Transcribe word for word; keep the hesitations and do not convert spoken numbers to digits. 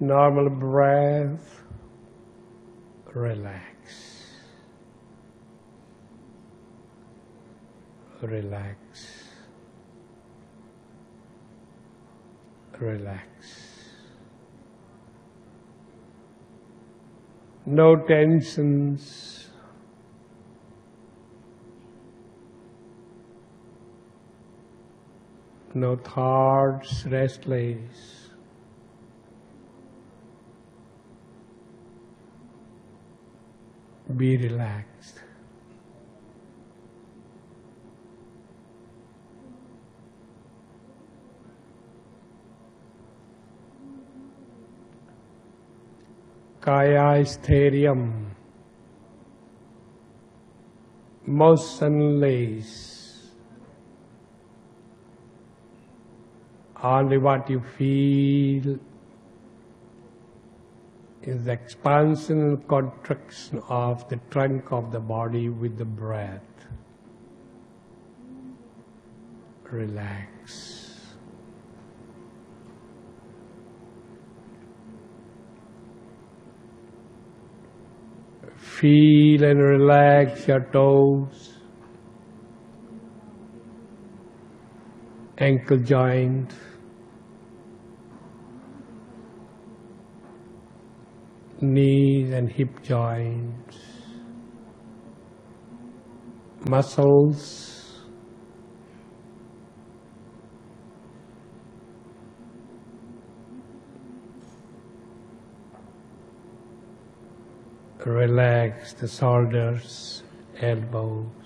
Normal breath, relax. Relax. Relax. No tensions. No thoughts, restless. Be relaxed. Kaya sthairyam, motionless. Only what you feel is the expansion and contraction of the trunk of the body with the breath. Relax. Feel and relax your toes, ankle joint, knees and hip joints, muscles, relax the shoulders, elbows,